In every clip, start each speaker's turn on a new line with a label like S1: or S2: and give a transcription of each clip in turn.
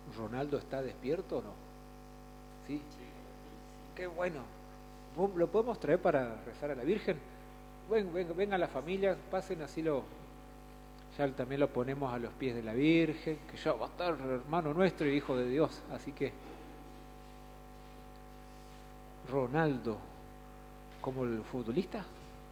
S1: ¿Ronaldo está despierto o no? Sí. Qué bueno. ¿Lo podemos traer para rezar a la Virgen? Venga la familia, pasen así ya también lo ponemos a los pies de la Virgen, que ya va a estar hermano nuestro y hijo de Dios. Así que Ronaldo, como el futbolista.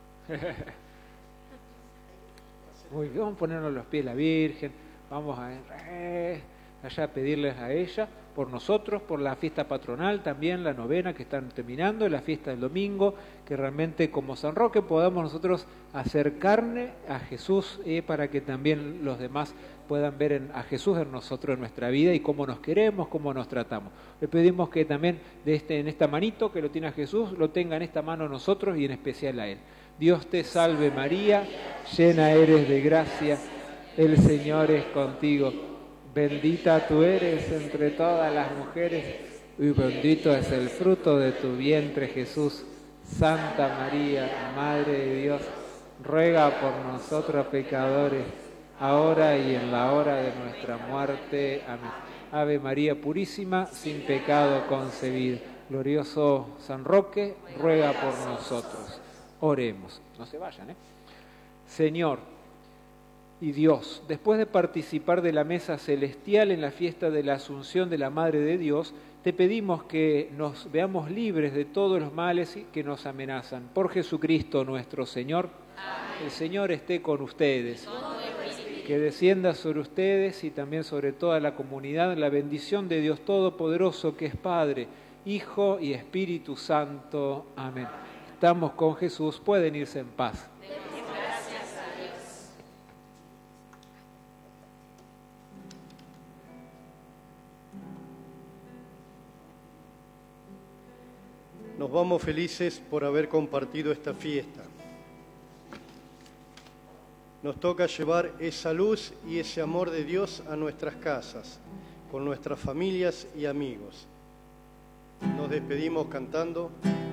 S1: Muy bien, vamos a ponernos a los pies de la Virgen, vamos allá a pedirles a ella, por nosotros, por la fiesta patronal, también la novena que están terminando, la fiesta del domingo, que realmente como San Roque podamos nosotros acercarnos a Jesús para que también los demás puedan ver a Jesús en nosotros, en nuestra vida y cómo nos queremos, cómo nos tratamos. Le pedimos que también en esta manito que lo tiene a Jesús, lo tenga en esta mano nosotros y en especial a Él. Dios te salve María, llena eres de gracia, el Señor es contigo. Bendita tú eres entre todas las mujeres y bendito es el fruto de tu vientre Jesús. Santa María, Madre de Dios, ruega por nosotros pecadores, ahora y en la hora de nuestra muerte. Amén. Ave María Purísima, sin pecado concebida. Glorioso San Roque, ruega por nosotros. Oremos. No se vayan, Señor y Dios, después de participar de la mesa celestial en la fiesta de la Asunción de la Madre de Dios, te pedimos que nos veamos libres de todos los males que nos amenazan. Por Jesucristo nuestro Señor. Amén. El Señor esté con ustedes. Que descienda sobre ustedes y también sobre toda la comunidad la bendición de Dios Todopoderoso, que es Padre, Hijo y Espíritu Santo. Amén. Estamos con Jesús, pueden irse en paz.
S2: Nos vamos felices por haber compartido esta fiesta. Nos toca llevar esa luz y ese amor de Dios a nuestras casas, con nuestras familias y amigos. Nos despedimos cantando.